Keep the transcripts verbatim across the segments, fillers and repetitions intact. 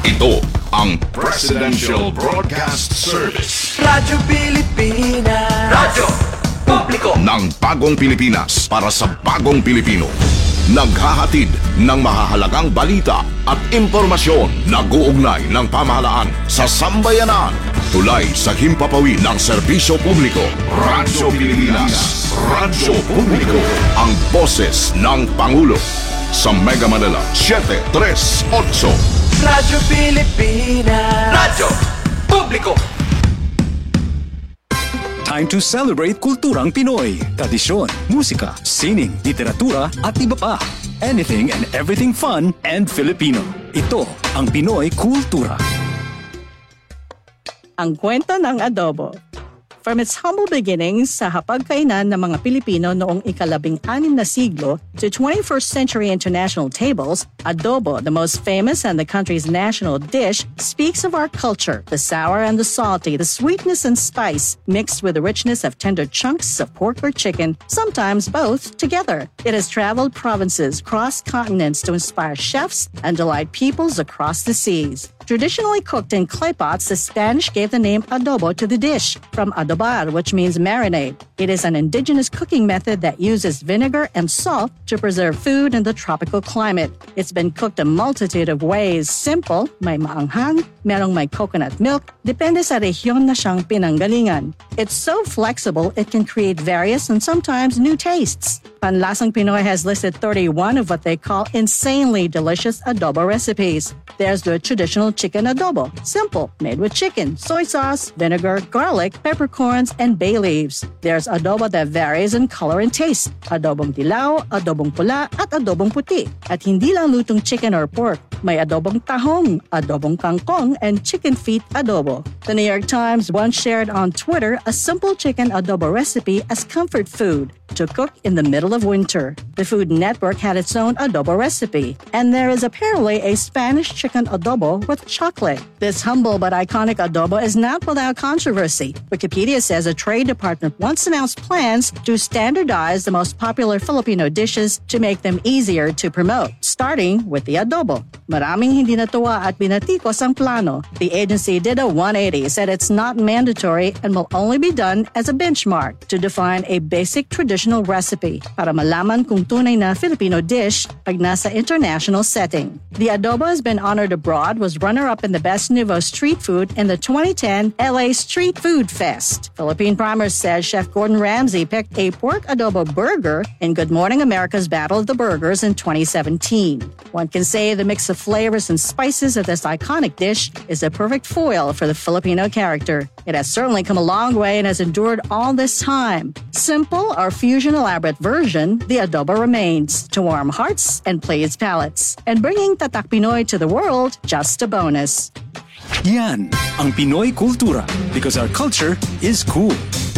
Ito ang Presidential Broadcast Service. Radyo Pilipinas. Radyo Publiko ng bagong Pilipinas para sa bagong Pilipino. Naghahatid ng mahahalagang balita at impormasyon na guugnay ng pamahalaan sa sambayanan. Tulay sa himpapawid ng serbisyo publiko. Radyo Pilipinas. Radyo Publiko. Ang boses ng Pangulo. Sa Mega Manila, seven three eight. Radyo Pilipinas. Radyo Publiko. Time to celebrate kulturang Pinoy. Tradisyon, musika, sining, literatura at iba pa. Anything and everything fun and Filipino. Ito ang Pinoy Kultura. Ang kwento ng adobo. From its humble beginnings sa hapagkainan ng mga Pilipino noong ikalabing anim na siglo to twenty-first century international tables, adobo, the most famous and the country's national dish, speaks of our culture, the sour and the salty, the sweetness and spice, mixed with the richness of tender chunks of pork or chicken, sometimes both together. It has traveled provinces, crossed continents to inspire chefs and delight peoples across the seas. Traditionally cooked in clay pots, the Spanish gave the name adobo to the dish, from adobar, which means marinade. It is an indigenous cooking method that uses vinegar and salt to preserve food in the tropical climate. It's been cooked a multitude of ways. Simple, may maanghang, merong may coconut milk, depende sa rehiyon na siyang pinanggalingan. It's so flexible, it can create various and sometimes new tastes. Panlasang Pinoy has listed thirty-one of what they call insanely delicious adobo recipes. There's the traditional chicken adobo, simple, made with chicken, soy sauce, vinegar, garlic, peppercorns, and bay leaves. There's adobo that varies in color and taste. Adobong dilaw, adobong pula, at adobong puti. At hindi lang lutong chicken or pork. May adobong tahong, adobong kangkong, and chicken feet adobo. The New York Times once shared on Twitter a simple chicken adobo recipe as comfort food to cook in the middle of winter. The Food Network had its own adobo recipe, and there is apparently a Spanish chicken adobo with chocolate. This humble but iconic adobo is not without controversy. Wikipedia says a trade department once announced plans to standardize the most popular Filipino dishes to make them easier to promote, starting with the adobo. Maraming hindi natuwa at binatikos ang plano. The agency did a one eighty, said it's not mandatory and will only be done as a benchmark to define a basic traditional recipe para malaman kung tunay na Filipino dish pag nasa international setting. The adobo has been honored abroad, was runner-up in the Best Nouveau Street Food in the twenty ten L A Street Food Fest. Philippine Primer says Chef Gordon Ramsay picked a pork adobo burger in Good Morning America's Battle of the Burgers in twenty seventeen. One can say the mix of flavors and spices of this iconic dish is a perfect foil for the Filipino character. It has certainly come a long way and has endured all this time. Simple or fusion elaborate version, the adobo remains to warm hearts and please palates. And bringing Tatak Pinoy to the world, just a bonus. Yan ang Pinoy Kultura, because our culture is cool.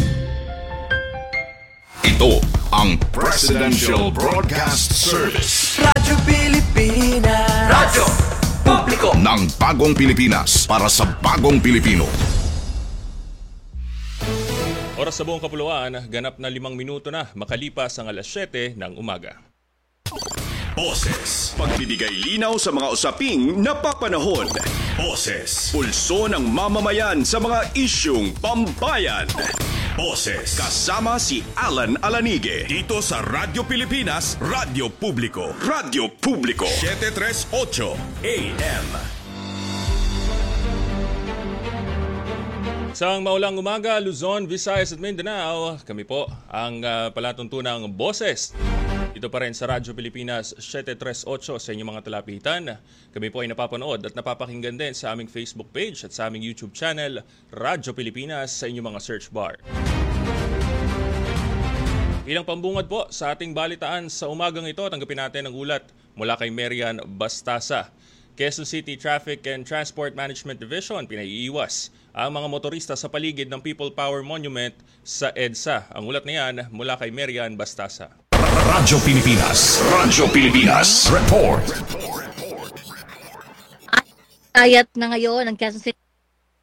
Ito ang Presidential Broadcast Service. Radyo Pilipinas. Radyo Publiko ng bagong Pilipinas para sa bagong Pilipino. Oras sa buong kapuluan, ganap na limang minuto na makalipas ang alas siyete ng umaga. Boses. Pagbibigay linaw sa mga usaping napapanahon. Boses. Pulso ng mamamayan sa mga isyung pambayan. Boses. Kasama si Alan Alanige. Dito sa Radyo Pilipinas, Radyo Publiko. Radyo Publiko. seven three eight A M. Sa maulang umaga, Luzon, Visayas at Mindanao, kami po ang uh, palatuntunang Boses. Ito pa rin sa Radyo Pilipinas seven three eight sa inyong mga talapitan. Kami po ay napapanood at napapakinggan din sa aming Facebook page at sa aming YouTube channel, Radyo Pilipinas, sa inyong mga search bar. Bilang pambungad po sa ating balitaan sa umagang ito, tanggapin natin ang ulat mula kay Marian Bastasa. Quezon City Traffic and Transport Management Division pinaiiwas ang mga motorista sa paligid ng People Power Monument sa EDSA. Ang ulat na yan mula kay Marian Bastasa. Radyo Pilipinas. Radyo Pilipinas. Report. Ayat na ngayon ang Quezon City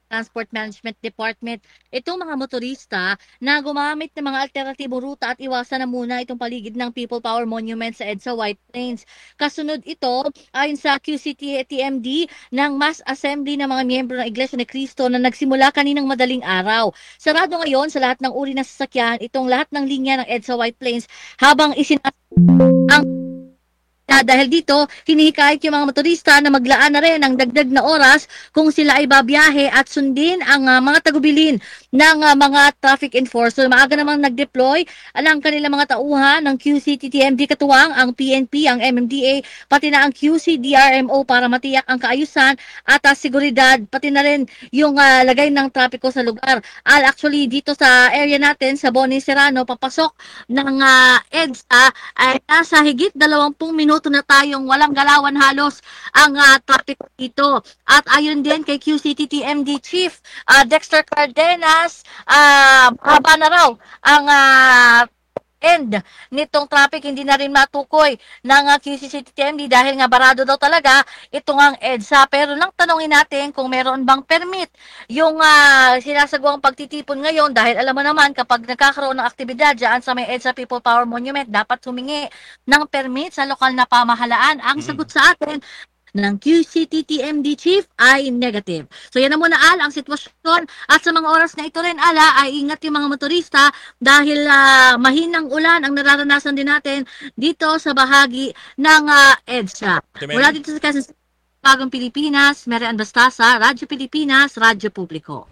Transport Management Department itong mga motorista na gumamit ng mga alternatibong ruta at iwasan na muna itong paligid ng People Power Monument sa EDSA White Plains. Kasunod ito, ayon sa Q C T M D, ng mass assembly ng mga miyembro ng Iglesia ni Cristo na nagsimula kaninang madaling araw. Sarado ngayon sa lahat ng uri ng sasakyan itong lahat ng linya ng EDSA White Plains habang isinas ang Na dahil dito, hinihikayat yung mga motorista na maglaan na rin ng dagdag na oras kung sila ay babiyahe at sundin ang uh, mga tagubilin ng uh, mga traffic enforcer. Maaga namang nag-deploy ang kanilang mga tauhan ng Q C T T M D katuwang ang P N P, ang M M D A, pati na ang Q C D R M O para matiyak ang kaayusan at uh, seguridad, pati na rin yung uh, lagay ng trapiko sa lugar. Al actually, dito sa area natin, sa Boni Serrano, papasok ng uh, EDSA ay nasa higit dalawampung minuto na tayong walang galawan halos ang uh, traffic dito. At ayon din kay Q C T T M D Chief uh, Dexter Cardenas, uh, haba na raw ang uh, end nitong traffic, hindi na rin matukoy ng uh, Q C T T M D dahil nga barado daw talaga itong ang EDSA. Pero lang tanongin natin kung meron bang permit yung uh, sinasagawang pagtitipon ngayon dahil alam mo naman kapag nagkakaroon ng aktibidad dyan sa may EDSA People Power Monument, dapat humingi ng permit sa lokal na pamahalaan. Ang sagot sa atin ng Q C T T M D Chief ay negative. So yan na muna, Al, ang sitwasyon. At sa mga oras na ito rin, Ala, ay ingat yung mga motorista dahil uh, mahinang ulan ang nararanasan din natin dito sa bahagi ng uh, EDSA. Mula dito sa Quezon City, Bagong Pilipinas, Mary Ann Bastasa, Radyo Pilipinas, Radyo Publiko.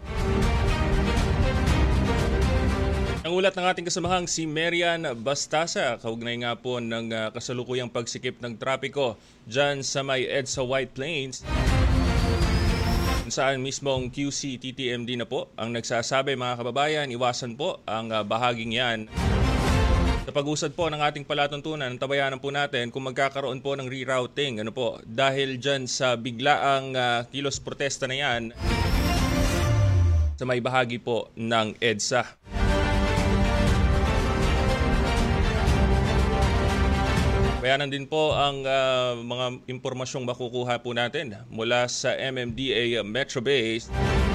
Ang ulat ng ating kasamahang si Marian Bastasa, kaugnay nga po ng uh, kasalukuyang pagsikip ng trapiko dyan sa may EDSA White Plains, saan mismong Q C T T M D na po ang nagsasabi, mga kababayan, iwasan po ang uh, bahaging yan. Sa pag-usad po ng ating palatuntunan, tabayanan po natin kung magkakaroon po ng rerouting, ano po, dahil dyan sa biglaang uh, kilos protesta na yan sa may bahagi po ng EDSA. Bayanan din po ang uh, mga impormasyong makukuha po natin mula sa M M D A Metro Base.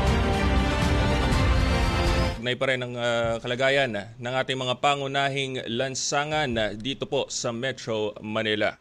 Nay pa rin ang uh, kalagayan ng ating mga pangunahing lansangan dito po sa Metro Manila.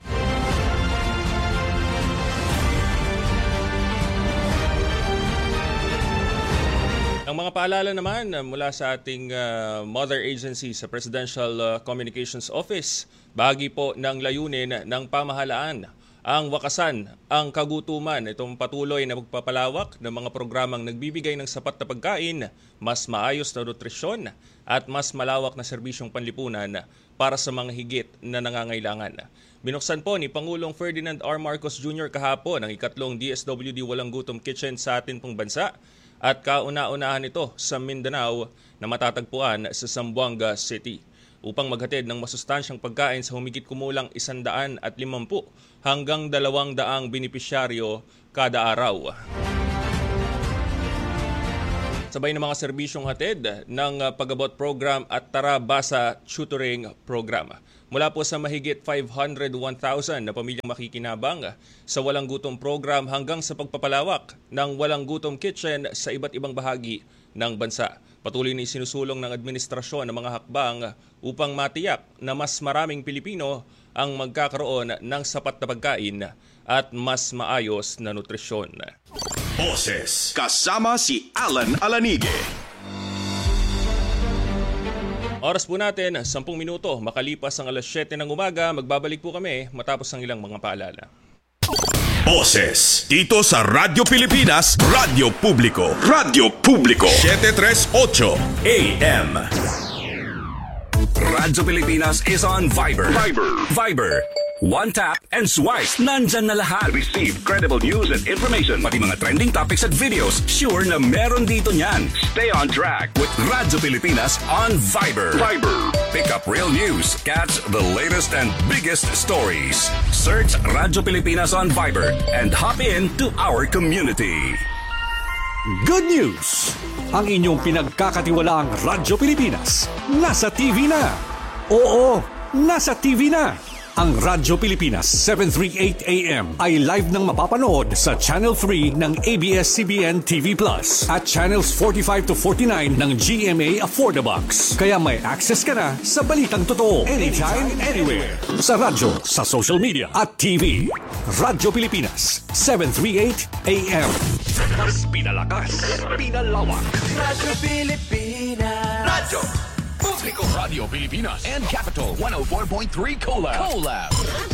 Ang mga paalala naman mula sa ating uh, mother agency sa Presidential uh, Communications Office, bahagi po ng layunin ng pamahalaan ang wakasan ang kagutuman. Itong patuloy na pagpapalawak ng mga programang nagbibigay ng sapat na pagkain, mas maayos na nutrisyon at mas malawak na serbisyong panlipunan para sa mga higit na nangangailangan. Binuksan po ni Pangulong Ferdinand R. Marcos Junior kahapon ang ikatlong D S W D Walang Gutom Kitchen sa atin pong bansa at kauna-unahan ito sa Mindanao na matatagpuan sa Zamboanga City upang maghatid ng masustansyang pagkain sa humigit kumulang isandaan at limampu hanggang dalawang daang benepisyaryo kada araw. Sabay ng mga serbisyong hatid ng Pag-abot Program at Tara Basa Tutoring Program. Mula po sa mahigit five hundred one thousand na pamilyang makikinabang sa Walang Gutom Program hanggang sa pagpapalawak ng Walang Gutom Kitchen sa iba't ibang bahagi ng bansa. Patuloy na isinusulong ng administrasyon ng mga hakbang upang matiyak na mas maraming Pilipino ang magkakaroon ng sapat na pagkain at mas maayos na nutrisyon. Boses kasama si Alan Alanige. Oras po natin, sampung minuto, makalipas ang alas siyete ng umaga, magbabalik po kami matapos ang ilang mga paalala. Boses dito sa Radyo Pilipinas, Radyo Publiko. Radyo Publiko seven thirty-eight A M. Radyo Pilipinas is on Viber. Viber. Viber. One tap and swipe. Nandyan na lahat. Receive credible news and information. Pati mga trending topics at videos. Sure na meron dito niyan. Stay on track with Radyo Pilipinas on Viber. Viber. Pick up real news. Catch the latest and biggest stories. Search Radyo Pilipinas on Viber and hop in to our community. Good news! Ang inyong pinagkakatiwalaang Radyo Pilipinas nasa T V na. Oo, nasa T V na. Ang Radyo Pilipinas seven thirty-eight A M ay live nang mapapanood sa Channel three ng A B S C B N T V Plus at Channels forty-five to forty-nine ng G M A Affordabox. Kaya may access ka na sa balitang totoo anytime, anywhere. Sa radyo, sa social media at T V. Radyo Pilipinas seven thirty-eight A M. Mas pinalakas, pinalawak. Radyo Pilipinas. Radyo Publiko, Radio Pilipinas and Capital one oh four point three Collab. Collab.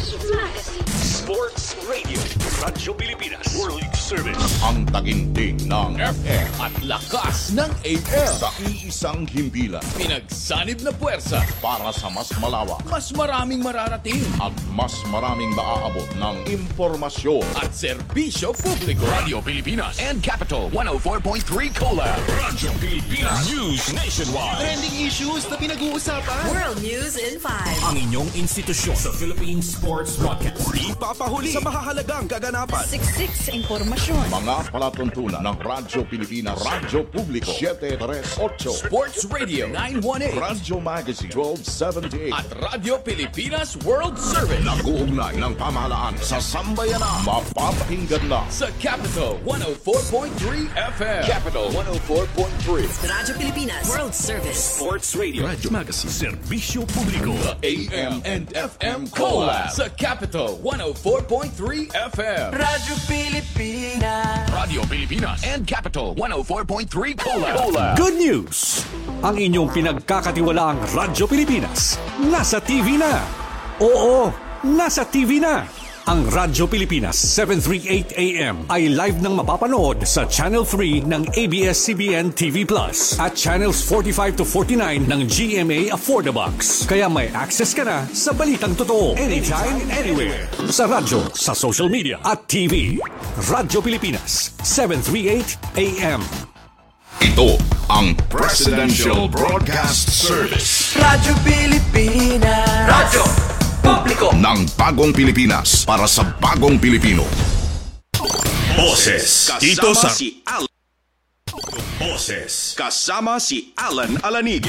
Sports Radio. Radyo Pilipinas. World Service. Ang taginting ng F M at lakas ng A M. sa iisang himpilan Pinagsanib na puwersa para sa mas malawak mas maraming mararating at mas maraming maaabot ng impormasyon. at serbisyo publiko. Radio Pilipinas and Capital one oh four point three Collab. Radyo Pilipinas. News nationwide. Trending issues na pinag-uusapan. World News in five. Ang inyong institusyon sa Philippine Sports Broadcast. Di papahuli sa mahahalagang kaganapan. Siksik sa impormasyon. Mga palatuntunan ng Radyo Pilipinas, Radyo Publiko seven thirty-eight, Sports Radio nine eighteen Radyo Magazine twelve seventy-eight, at Radio Pilipinas World Service nag-uugnay ng pamahalaan sa sambayanan. Mapapakinggan na sa Capital one oh four point three F M. Capital one oh four point three. Radyo Pilipinas World Service. Sports Radio. Radyo Magazine. Serbisyo Publiko. A M and F M Collab sa Capital one oh four point three F M. Radyo Pilipinas. Radio Pilipinas and Capital one oh four point three Collab. Good news! Ang inyong pinagkakatiwalaang Radyo Pilipinas nasa T V na. Oo, nasa T V na. Ang Radyo Pilipinas seven thirty-eight A M ay live nang mapapanood sa Channel three ng A B S C B N T V Plus at Channels forty-five to forty-nine ng G M A Affordabox. Kaya may access ka na sa balitang totoo anytime, anywhere. Sa radyo, sa social media at T V. Radyo Pilipinas seven thirty-eight A M. Ito ang Presidential Broadcast Service Radyo Pilipinas. Radyo Publiko. ng Bagong Pilipinas para sa Bagong Pilipino. Boses. Dito Kasama sa si Al. Boses. Kasama si Alan Alanige.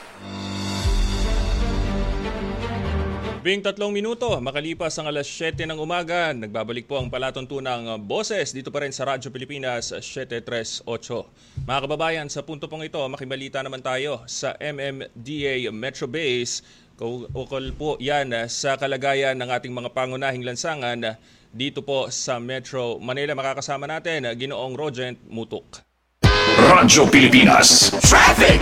Bing tatlong minuto, makalipas ang alas siyete ng umaga, nagbabalik po ang palatuntunang Boses dito pa rin sa Radyo Pilipinas seven thirty-eight. Mga kababayan, sa punto pong ito, makibalita naman tayo sa M M D A Metro Base. Ukol po yan sa kalagayan ng ating mga pangunahing lansangan dito po sa Metro Manila. Makakasama natin Ginoong Rogent Mutuk. Radyo Pilipinas. Traffic.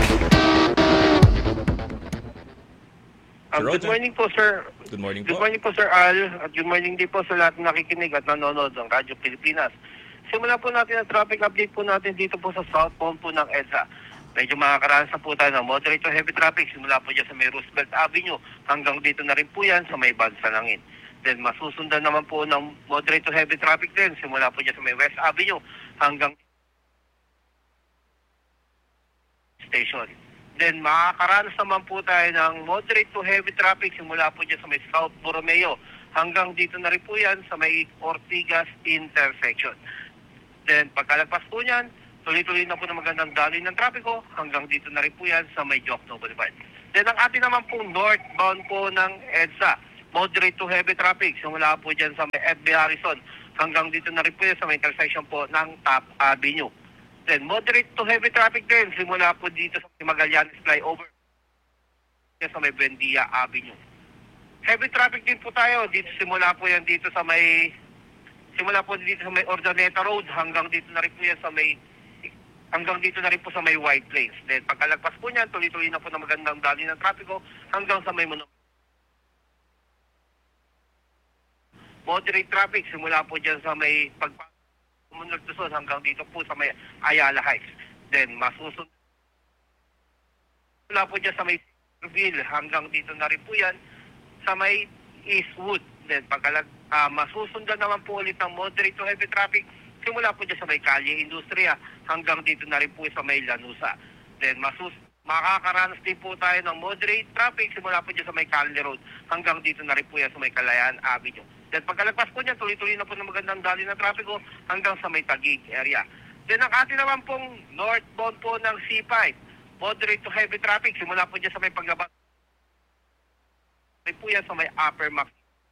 Um, good Roger. morning po, sir. Good morning Good po. morning po, Sir Al. At good morning din po sa lahat na nakikinig at nanonood ng Radyo Pilipinas. Simula po natin ang traffic update po natin dito po sa southbound po ng EDSA. Medyo makakaranas na po tayo ng moderate to heavy traffic. Simula po dyan sa may Roosevelt Avenue. Hanggang dito na rin po yan sa may Bansalangin. Then masusundan naman po ng moderate to heavy traffic din. Simula po dyan sa may West Avenue hanggang station. Then makakaranas naman po tayo ng moderate to heavy traffic simula po dyan sa may South Borromeo hanggang dito na rin po yan sa may Ortigas intersection. Then pagkalagpas po niyan, tuloy-tuloy na po na magandang daloy ng trapiko hanggang dito na rin po yan sa may Jokno Boulevard. Then ang atin naman po northbound po ng EDSA, moderate to heavy traffic simula po dyan sa may F B Harrison hanggang dito na rin po yan sa may intersection po ng Top Avenue. Then moderate to heavy traffic din simula po dito sa Magallanes flyover sa may Buendia Avenue. Heavy traffic din po tayo dito simula po yan dito sa may simula po dito sa may Ordaneta Road hanggang dito na rin po yan sa may hanggang dito na rin po sa may White Plains. Then pagkalagpas po niyan, tuloy-tuloy na po na magandang daloy ng trapiko hanggang sa may Mono. Moderate traffic simula po dyan sa may pagpasok Munod Luzon hanggang dito po sa may Ayala Heights. Then masusunod mula po dyan sa may Ville hanggang dito na rin po yan sa may Eastwood. Then pagkalag, uh, masusundan naman po ulit ng moderate to heavy traffic simula po dyan sa may Calle Industria hanggang dito na rin po sa may Lanusa. Then masus makakaranas din po tayo ng moderate traffic simula po dyan sa may Calle Road hanggang dito na rin po yan sa may Kalayaan Avenue. Then pagkalagpas po niya, tuloy-tuloy na po ng magandang daloy ng trapiko hanggang sa may Taguig area. Then ang atin naman pong northbound po ng C five, moderate to heavy traffic simula po dyan sa may paglabas po yan sa may Upper Max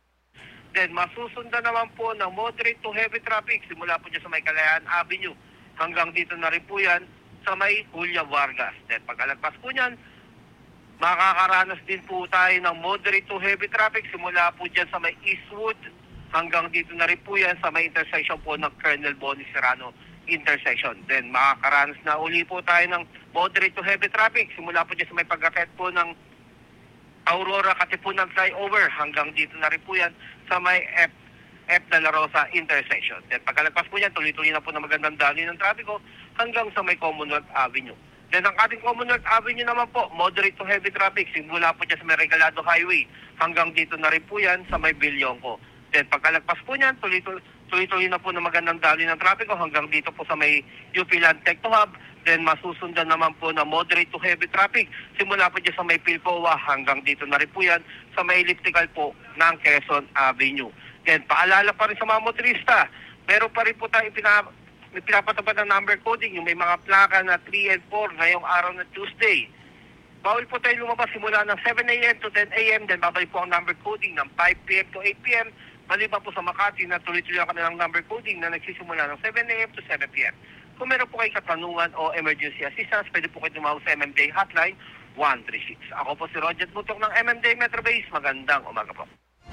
Then masusundan naman po ng moderate to heavy traffic simula po dyan sa may Kalayaan Avenue hanggang dito na rin po yan sa may Julia Vargas. Then pagkalagpas po niyan, makakaranas din po tayo ng moderate to heavy traffic simula po dyan sa may Eastwood hanggang dito na rin po yan sa may intersection po ng Colonel Bonnie Serrano intersection. Then makakaranas na uli po tayo ng moderate to heavy traffic simula po dyan sa may pagkakit po ng Aurora Katipunan flyover hanggang dito na rin po yan sa may F F de la Rosa intersection. Then pagkalagpas po yan, tuloy-tuloy na po na magandang daloy ng trapiko hanggang sa may Commonwealth Avenue. Then ang ating Commonwealth Avenue naman po, moderate to heavy traffic simula po dyan sa may Regalado Highway hanggang dito na rin po yan sa may Bilyonco. Then pagkalagpas po yan, tuloy-tuloy, tuloy-tuloy na po na magandang daloy ng trapiko hanggang dito po sa may U P Land Techno Hub. Then masusundan naman po na moderate to heavy traffic simula po dyan sa may Pilcoa hanggang dito na rin po yan sa may elliptical po ng Quezon Avenue. Then paalala pa rin sa mga motorista, meron pa rin po tayo pina, pinapatupad ng number coding, yung may mga plaka na three and four ngayong araw na Tuesday. Bawal po tayo lumabas simula ng seven a.m. to ten a.m. Then babalik po ang number coding ng five p.m. to eight p.m. Maliban po sa Makati na tuloy-tuloy ang kanilang number coding na nagsisimula ng seven a.m. to seven p.m. Kung meron po kayo katanungan o emergency assistance, pwede po kayo tumawag sa M M D A hotline one three six. Ako po si Roger Butok ng M M D A Metro Base. Magandang umaga po.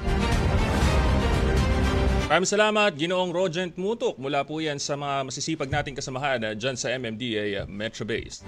Maraming salamat, Ginoong Rogent Mutok. Mula po yan sa mga masisipag nating kasamahan uh, dyan sa M M D A uh, Metro Base.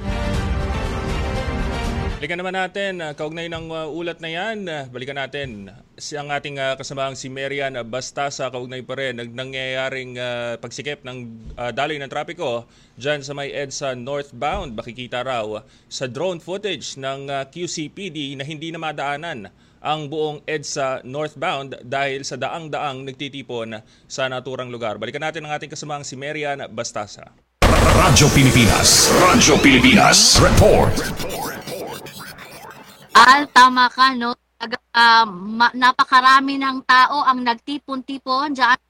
Balikan naman natin, uh, kaugnay ng uh, ulat na yan, uh, balikan natin si ang ating uh, kasamahang si Marian Bastasa, kaugnay pa rin, nag nangyayaring uh, pagsikip ng uh, daloy ng trapiko dyan sa may EDSA northbound. Makikita raw uh, sa drone footage ng uh, Q C P D na hindi na madaanan ang buong EDSA northbound dahil sa daang-daang nagtitipon sa naturang lugar. Balikan natin ang ating kasamahang si Marian Bastasa. Radyo Pilipinas. Radyo Pilipinas. Report. Al, tama ka, no? Uh, ma- napakarami ng tao ang nagtipon-tipon dyan.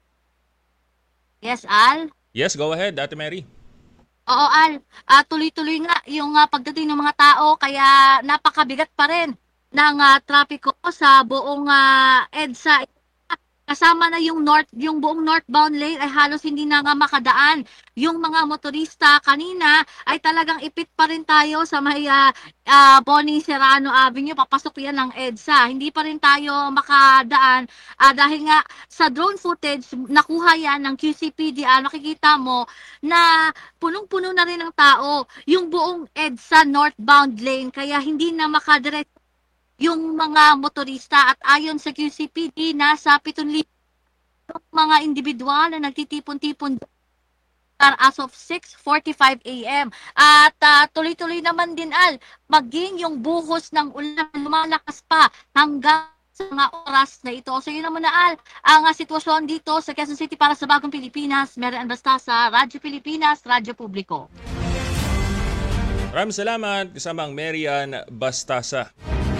Yes, Al? Yes, go ahead, Ate Mary. Oo, Al. Uh, tuloy-tuloy nga yung uh, pagdating ng mga tao, kaya napakabigat pa rin ng uh, trapiko sa buong uh, EDSA. Kasama na yung north, yung buong northbound lane ay halos hindi na nga makadaan. Yung mga motorista kanina ay talagang ipit pa rin tayo sa may uh, uh, Bonnie Serrano Avenue. Papasok yan ng EDSA. Hindi pa rin tayo makadaan uh, dahil nga sa drone footage nakuha yan ng Q C P D. Uh, nakikita mo na punong-puno na rin ng tao yung buong EDSA northbound lane. Kaya hindi na makadiretso yung mga motorista at ayon sa Q C P D, nasa pitong libo mga individual na nagtitipon-tipon as of six forty-five a.m. At uh, tuloy-tuloy naman din, Al, maging yung buhos ng ulan lumalakas pa hanggang sa mga oras na ito. So yun naman na, Al, ang uh, sitwasyon dito sa Quezon City para sa Bagong Pilipinas. Marian Bastasa, Radyo Pilipinas, Radyo Publiko. Maraming salamat, kasama ang Marian Bastasa.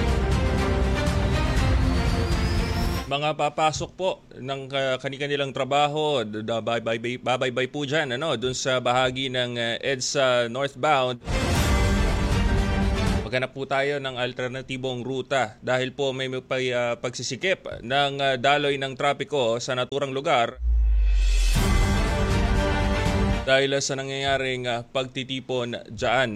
Mga papasok po ng uh, kanilang trabaho, babay-bay po dyan, ano, dun sa bahagi ng uh, EDSA northbound. Maghanap po tayo ng alternatibong ruta dahil po may uh, pagsisikip ng uh, daloy ng trapiko sa naturang lugar dahil sa nangyayaring uh, pagtitipon dyan.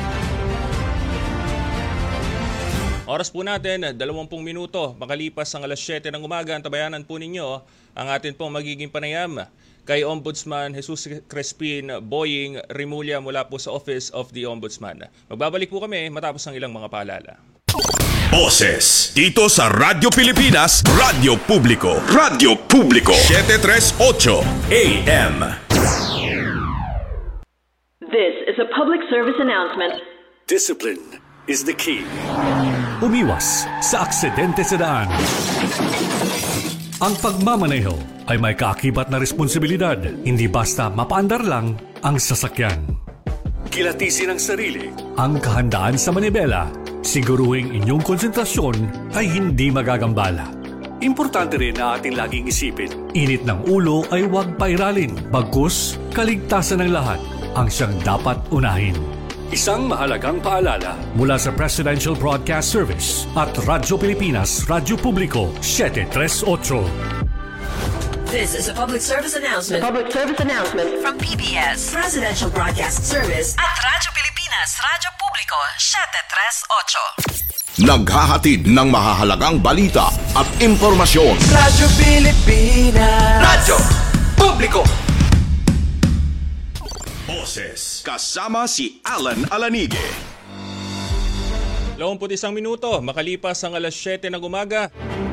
Oras po natin, dalawampung minuto, makalipas ang alas siyete ng umaga. Antabayanan po ninyo ang atin pong magiging panayam kay Ombudsman Jesus Crespin Boying Rimulya mula po sa Office of the Ombudsman. Magbabalik po kami matapos ang ilang mga paalala. Boses dito sa Radyo Pilipinas, Radyo Publiko. Radyo Publiko, seven thirty-eight A M. This is a public service announcement. Discipline is the key. Umiwas sa aksidente sa daan. Ang pagmamaneho ay may kaakibat na responsibilidad. Hindi basta mapaandar lang ang sasakyan. Kilatisin ang sarili, ang kahandaan sa manibela. Siguruhing inyong konsentrasyon ay hindi magagambala. Importante rin na ating laging isipin, init ng ulo ay huwag pairalin. Bagkus, kaligtasan ng lahat ang siyang dapat unahin. Isang mahalagang paalala mula sa Presidential Broadcast Service at Radyo Pilipinas, Radyo Publiko, siete tres ocho. This is a public service announcement. A public service announcement From P B S, Presidential Broadcast Service at Radyo Pilipinas, Radyo Publiko, siete tres ocho. Naghahatid ng mahahalagang balita at impormasyon. Radyo Pilipinas. Radyo Publiko. Boses. Kasama si Alan Alanige. Dalawampu't isang minuto, makalipas ang alas siyete ng umaga.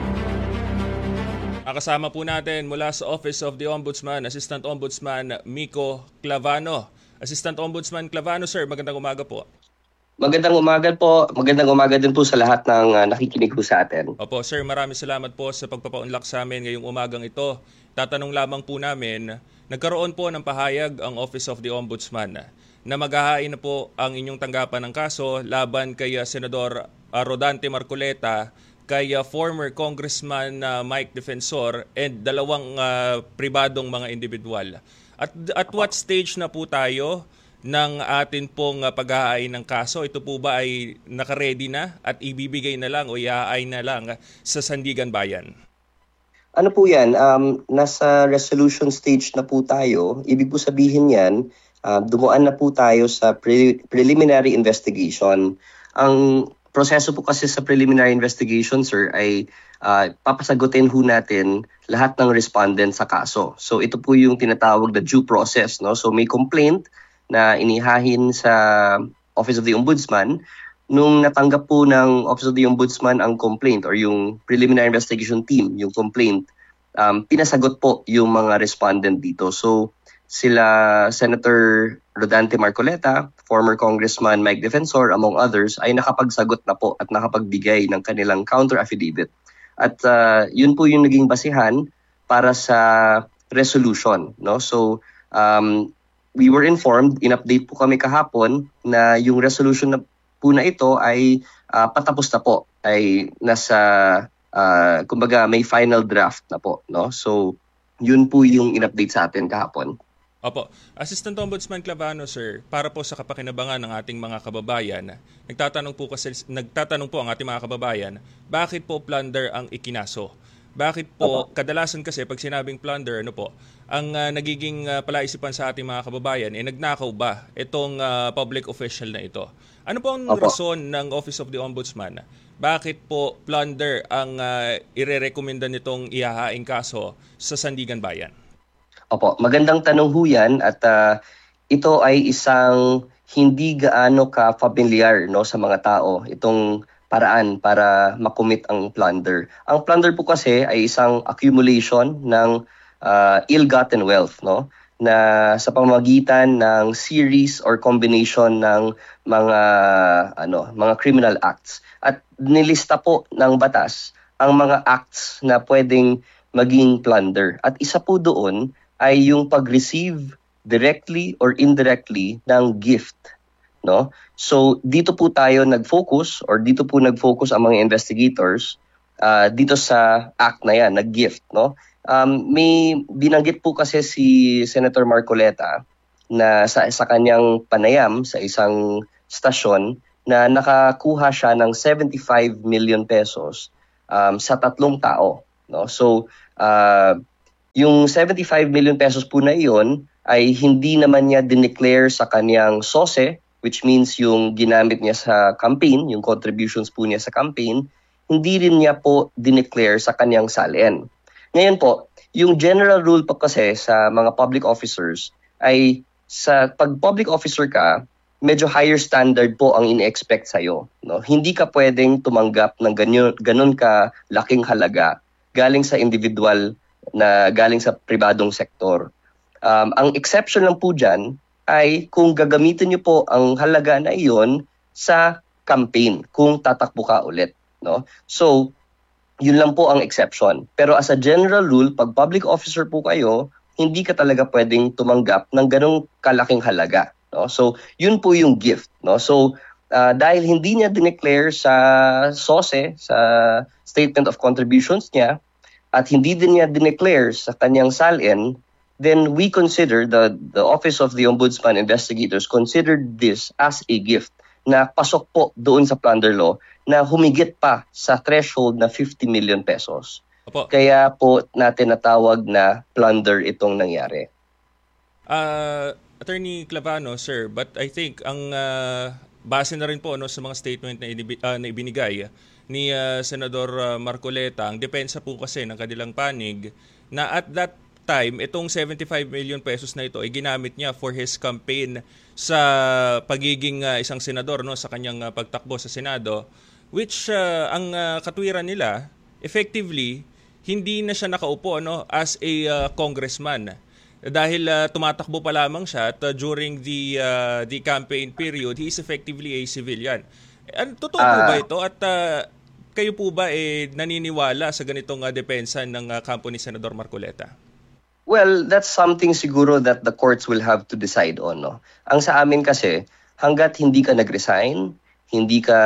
Nakasama po natin mula sa Office of the Ombudsman, Assistant Ombudsman Miko Clavano. Assistant Ombudsman Clavano, sir, magandang umaga po. Magandang umaga po. Magandang umaga din po sa lahat ng uh, nakikinig po sa atin. Opo, sir, maraming salamat po sa pagpapaunlak sa amin ngayong umagang ito. Tatanong lamang po namin, nagkaroon po ng pahayag ang Office of the Ombudsman na maghahain na po ang inyong tanggapan ng kaso laban kay uh, Senador uh, Rodante Marcoleta, kay uh, former Congressman uh, Mike Defensor and dalawang uh, pribadong mga individual. At at what stage na po tayo ng atin pong uh, paghahain ng kaso? Ito po ba ay naka-ready na at ibibigay na lang o iaay na lang sa Sandigan Bayan? Ano po yan? Um, nasa resolution stage na po tayo. Ibig po sabihin yan, uh, dumuan na po tayo sa pre- preliminary investigation. Ang proseso po kasi sa preliminary investigation, sir, ay uh, papasagutin ho natin lahat ng respondent sa kaso. So ito po yung tinatawag na due process. No? So may complaint na inihahin sa Office of the Ombudsman. Nung natanggap po ng Office of the Ombudsman ang complaint or yung preliminary investigation team, yung complaint, um, pinasagot po yung mga respondent dito. So sila Senator Rodante Marcoleta, former Congressman Mike Defensor, among others, ay nakapagsagot na po at nakapagbigay ng kanilang counter-affidavit. At uh, yun po yung naging basihan para sa resolution. No? So um, we were informed, in-update po kami kahapon na yung resolution na po na ito ay uh, patapos na po. Ay nasa, uh, kumbaga may final draft na po. No? So yun po yung in-update sa atin kahapon. Opo. Assistant Ombudsman Clavano, sir, para po sa kapakinabangan ng ating mga kababayan, nagtatanong po kasi nagtatanong po ang ating mga kababayan, bakit po plunder ang ikinaso? Bakit po Opo. Kadalasan kasi pag sinabing plunder, ano po, ang uh, nagiging uh, palaisipan sa ating mga kababayan eh nagnakaw ba itong uh, public official na ito? Ano po ang Opo. Rason ng Office of the Ombudsman? Bakit po plunder ang uh, irerekomenda nitong ihahaing kaso sa Sandigan Bayan? Opo, magandang tanong ho yan at uh, ito ay isang hindi gaano ka-familiar, no, sa mga tao, itong paraan para makumit ang plunder. Ang plunder po kasi ay isang accumulation ng uh, ill-gotten wealth, no, na sa pamamagitan ng series or combination ng mga ano, mga criminal acts. At nilista po ng batas ang mga acts na pwedeng maging plunder. At isa po doon ay yung pag-receive directly or indirectly ng gift, no? So dito po tayo nag-focus or dito po nag-focus ang mga investigators uh, dito sa act na yan, nag-gift, no? Um, may binanggit po kasi si Senator Marcoleta na sa, sa kanyang panayam sa isang stasyon na nakakuha siya ng seventy-five million pesos um, sa tatlong tao, no? So uh, yung seventy-five million pesos po na iyon ay hindi naman niya dineclare sa kanyang S O S E, which means yung ginamit niya sa campaign, yung contributions po niya sa campaign, hindi rin niya po dineclare sa kanyang S A L N. Ngayon po, yung general rule po kasi sa mga public officers ay sa pag public officer ka, medyo higher standard po ang ine-expect sa'yo. No? Hindi ka pwedeng tumanggap ng ganyan, ganun ka laking halaga galing sa individual na galing sa pribadong sektor. Um, ang exception lang po dyan ay kung gagamitin niyo po ang halaga na iyon sa campaign, kung tatakbo ka ulit. No? So, yun lang po ang exception. Pero as a general rule, pag public officer po kayo, hindi ka talaga pwedeng tumanggap ng ganong kalaking halaga. No? So, yun po yung gift. No? So, uh, dahil hindi niya dineclare sa S O S E, sa Statement of Contributions niya, at hindi din niya dineclare sa kanyang S A L N, then we consider, the, the Office of the Ombudsman investigators considered this as a gift na pasok po doon sa plunder law na humigit pa sa threshold na fifty million pesos. Opo. Kaya po natin natawag na plunder itong nangyari. Uh, Attorney Clavano, sir, but I think ang uh, base na rin po no, sa mga statement na, inibi, uh, na ibinigay ni uh, Senador uh, Marcoleta, ang depensa po kasi ng kanilang panig na at that time, itong seventy-five million pesos na ito ay ginamit niya for his campaign sa pagiging uh, isang senador no, sa kanyang uh, pagtakbo sa Senado, which uh, ang uh, katwiran nila, effectively, hindi na siya nakaupo no, as a uh, congressman. Dahil uh, tumatakbo pa lamang siya at uh, during the uh, the campaign period, he is effectively a civilian. Ano, totoo uh, po ba ito? At uh, kayo po ba eh, naniniwala sa ganitong uh, depensa ng uh, kampo ni Senador Marcoleta? Well, that's something siguro that the courts will have to decide on. No? Ang sa amin kasi, hanggat hindi ka nag-resign, hindi ka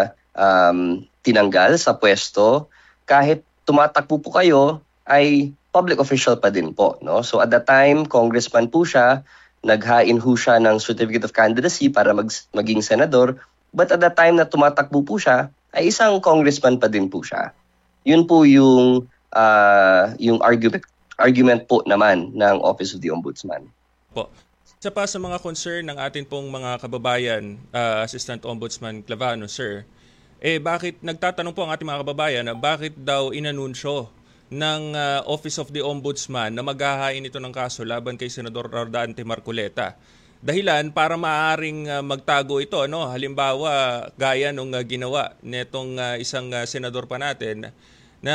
um, tinanggal sa pwesto, kahit tumatakbo po kayo, ay public official pa din po. No? So at that time, congressman po siya, naghain ho siya ng certificate of candidacy para mag, maging senador, but at that time na tumatakbo po siya, ay isang congressman pa din po siya. Yun po yung, uh, yung argument, argument po naman ng Office of the Ombudsman. Po. Isa pa sa mga concern ng atin pong mga kababayan, uh, Assistant Ombudsman Clavano, sir, eh bakit, nagtatanong po ang ating mga kababayan na bakit daw inanunsyo ng uh, Office of the Ombudsman na maghahain ito ng kaso laban kay Senador Rodante Marcoleta. Dahilan para maaaring uh, magtago ito, no? Halimbawa, gaya nung uh, ginawa nitong uh, isang uh, senador pa natin na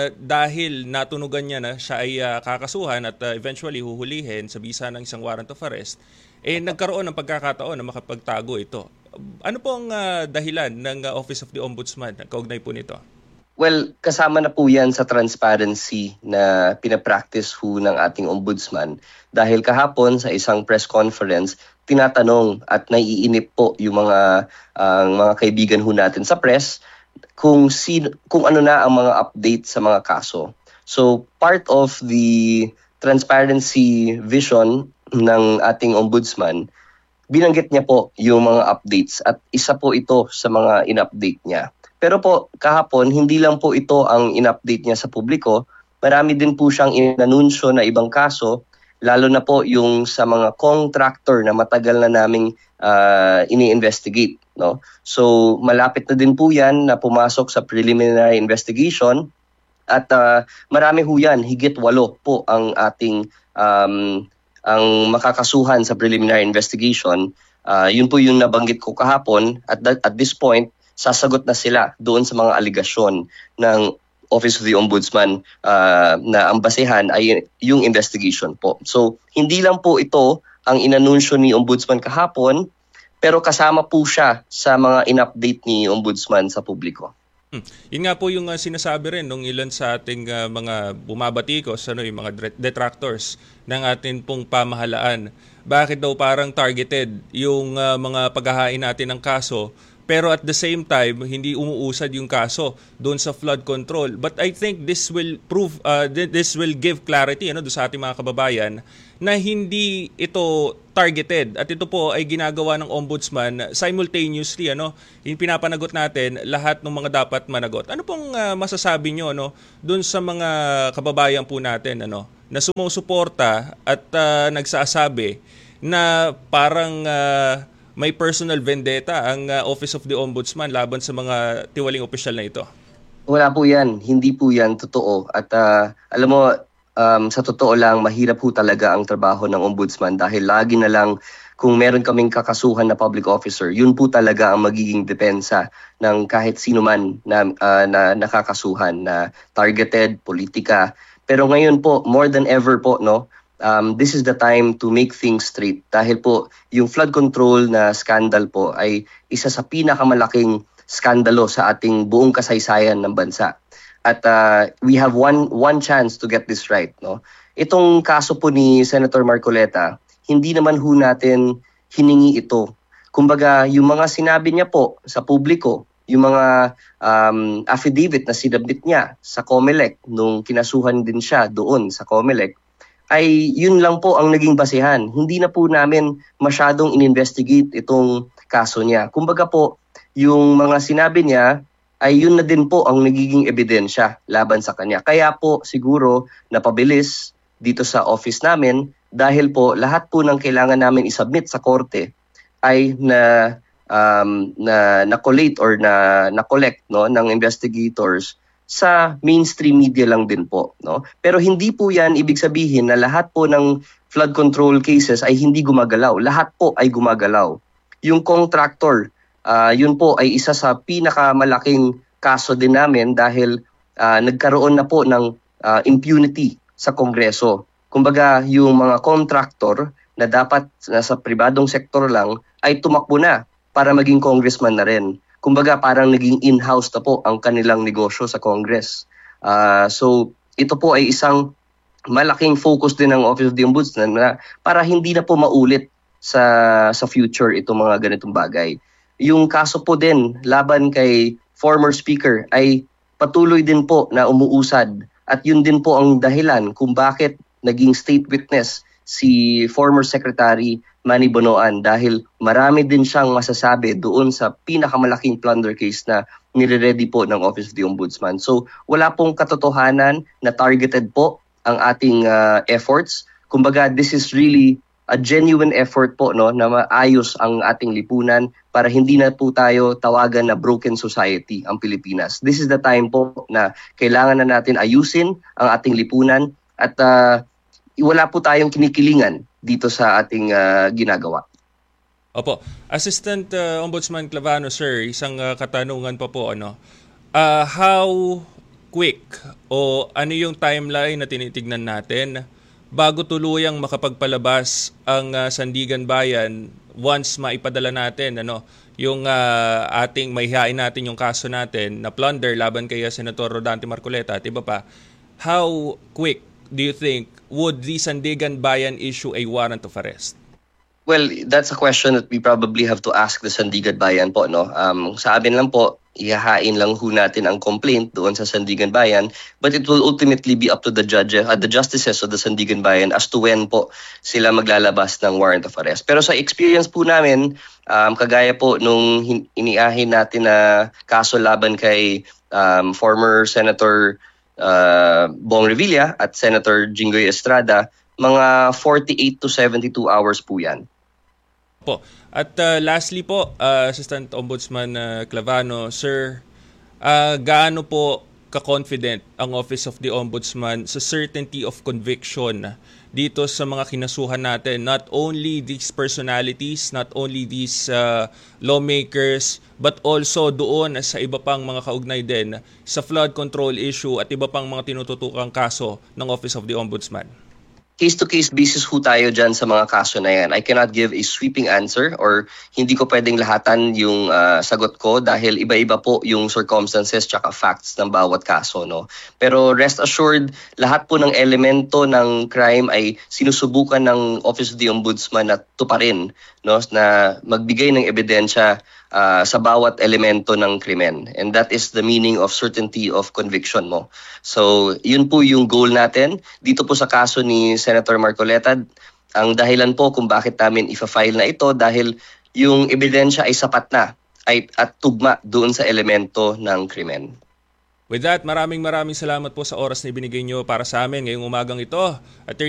dahil natunugan niya na siya ay uh, kakasuhan at uh, eventually huhulihin sa bisa ng isang warrant of arrest, eh nagkaroon ng pagkakataon na makapagtago ito. Ano pong uh, dahilan ng uh, Office of the Ombudsman? Kaugnay po nito. Well, kasama na po yan sa transparency na pinapractice ho ng ating ombudsman. Dahil kahapon sa isang press conference, tinatanong at naiinip po yung mga, uh, mga kaibigan ho natin sa press kung, sino, kung ano na ang mga update sa mga kaso. So part of the transparency vision ng ating ombudsman, binanggit niya po yung mga updates at isa po ito sa mga in-update niya. Pero po, kahapon, hindi lang po ito ang in-update niya sa publiko. Marami din po siyang inanunsyo na ibang kaso, lalo na po yung sa mga contractor na matagal na naming uh, ini-investigate. No? So, malapit na din po yan na pumasok sa preliminary investigation. At uh, marami ho yan, higit walo po ang ating um, ang makakasuhan sa preliminary investigation. Uh, yun po yung nabanggit ko kahapon. At, that, at this point, sasagot na sila doon sa mga aligasyon ng Office of the Ombudsman uh, na ang basehan ay yung investigation po. So, hindi lang po ito ang inanunsyo ni Ombudsman kahapon, pero kasama po siya sa mga in-update ni Ombudsman sa publiko. Hmm. Yun nga po yung uh, sinasabi rin ng ilan sa ating uh, mga bumabatikos, ano, yung mga detractors ng ating pong pamahalaan. Bakit daw parang targeted yung uh, mga paghahain natin ng kaso, pero at the same time, hindi umuusad yung kaso doon sa flood control. But I think this will prove, uh, this will give clarity ano, doon sa ating mga kababayan na hindi ito targeted. At ito po ay ginagawa ng Ombudsman simultaneously. Ano, yung pinapanagot natin lahat ng mga dapat managot. Ano pong uh, masasabi nyo ano, doon sa mga kababayan po natin ano, na sumusuporta at uh, nagsasabi na parang Uh, may personal vendetta ang uh, Office of the Ombudsman laban sa mga tiwaling opisyal na ito? Wala po yan. Hindi po yan totoo. At uh, alam mo, um, sa totoo lang, mahirap po talaga ang trabaho ng Ombudsman dahil lagi na lang kung meron kaming kakasuhan na public officer, yun po talaga ang magiging depensa ng kahit sino man na, uh, na nakakasuhan na targeted, politika. Pero ngayon po, more than ever po, no, Um, this is the time to make things straight dahil po yung flood control na scandal po ay isa sa pinakamalaking skandalo sa ating buong kasaysayan ng bansa. At uh, we have one one chance to get this right. No? Itong kaso po ni Senator Marcoleta, hindi naman ho natin hiningi ito. Kumbaga, yung mga sinabi niya po sa publiko, yung mga um, affidavit na sinabit niya sa COMELEC nung kinasuhan din siya doon sa COMELEC, ay yun lang po ang naging basehan. Hindi na po namin masyadong in-investigate itong kaso niya. Kumbaga po, yung mga sinabi niya ay yun na din po ang nagiging ebidensya laban sa kanya. Kaya po siguro napabilis dito sa office namin dahil po lahat po ng kailangan namin isubmit sa korte ay na um, na na-collate or na na-collect no ng investigators sa mainstream media lang din po, no? Pero hindi po 'yan ibig sabihin na lahat po ng flood control cases ay hindi gumagalaw. Lahat po ay gumagalaw. Yung contractor, uh, yun po ay isa sa pinakamalaking kaso din namin dahil uh, nagkaroon na po ng uh, impunity sa Kongreso. Kumbaga, yung mga contractor na dapat nasa pribadong sektor lang ay tumakbo na para maging congressman na rin. Kumbaga, parang naging in-house na po ang kanilang negosyo sa Congress. Uh, so, ito po ay isang malaking focus din ng Office of the Ombudsman na para hindi na po maulit sa sa future itong mga ganitong bagay. Yung kaso po din laban kay former speaker ay patuloy din po na umuusad at yun din po ang dahilan kung bakit naging state witness si former Secretary Manny Bonoan dahil marami din siyang masasabi doon sa pinakamalaking plunder case na nire-ready po ng Office of the Ombudsman. So wala pong katotohanan na targeted po ang ating uh, efforts. Kumbaga, this is really a genuine effort po no na maayos ang ating lipunan para hindi na po tayo tawagan na broken society ang Pilipinas. This is the time po na kailangan na natin ayusin ang ating lipunan at uh, wala po tayong kinikilingan dito sa ating uh, ginagawa. Opo. Assistant uh, Ombudsman Clavano, sir, isang uh, katanungan pa po. ano uh, How quick o ano yung timeline na tinitignan natin bago tuluyang makapagpalabas ang uh, Sandigan Bayan once maipadala natin ano yung uh, ating maihain natin yung kaso natin na plunder laban kay Senator Rodante Marcoleta at iba pa? How quick do you think would the Sandigan Bayan issue a warrant of arrest? Well, that's a question that we probably have to ask the Sandigan Bayan po, no? Um, sa amin lang po, ihahain lang ho natin ang complaint doon sa Sandigan Bayan, but it will ultimately be up to the judges, uh, the justices of the Sandigan Bayan as to when po sila maglalabas ng warrant of arrest. Pero sa experience po namin, um, kagaya po nung iniahin natin na kaso laban kay um, former Senator uh, Bong Revilla at Senator Jinggoy Estrada, mga forty-eight to seventy-two hours po yan. Po. At uh, lastly po, uh, Assistant Ombudsman uh, Clavano, sir, uh, gaano po ka-confident ang Office of the Ombudsman sa certainty of conviction dito sa mga kinasuhan natin? Not only these personalities, not only these uh, lawmakers, but also doon sa iba pang mga kaugnay din sa flood control issue at iba pang mga tinututukang kaso ng Office of the Ombudsman. Case-to-case basis ho tayo dyan sa mga kaso na yan. I cannot give a sweeping answer or hindi ko pwedeng lahatan yung uh, sagot ko dahil iba-iba po yung circumstances tsaka facts ng bawat kaso, no? Pero rest assured, lahat po ng elemento ng crime ay sinusubukan ng Office of the Ombudsman na tuparin, no? Na magbigay ng ebidensya uh, sa bawat elemento ng krimen. And that is the meaning of certainty of conviction mo. So, yun po yung goal natin. Dito po sa kaso ni Senator Marcoleta, ang dahilan po kung bakit namin ifa-file na ito dahil yung ebidensya ay sapat na ay, at tugma doon sa elemento ng krimen. With that, maraming maraming salamat po sa oras na ibinigay nyo para sa amin ngayong umagang ito. Attorney